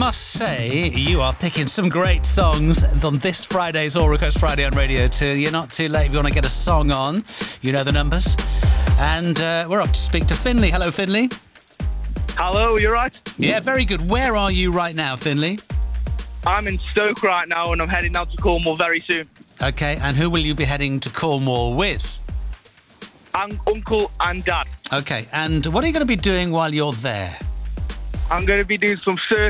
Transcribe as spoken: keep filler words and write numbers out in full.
must say, you are picking some great songs on this Friday's All Request Friday on Radio two. You're not too late if you want to get a song on. You know the numbers. And uh, we're off to speak to Finley. Hello, Finley. Hello, you right? Yeah, very good. Where are you right now, Finley? I'm in Stoke right now and I'm heading out to Cornwall very soon. Okay, and who will you be heading to Cornwall with? I'm uncle and dad. Okay, and what are you going to be doing while you're there? I'm going to be doing some surfing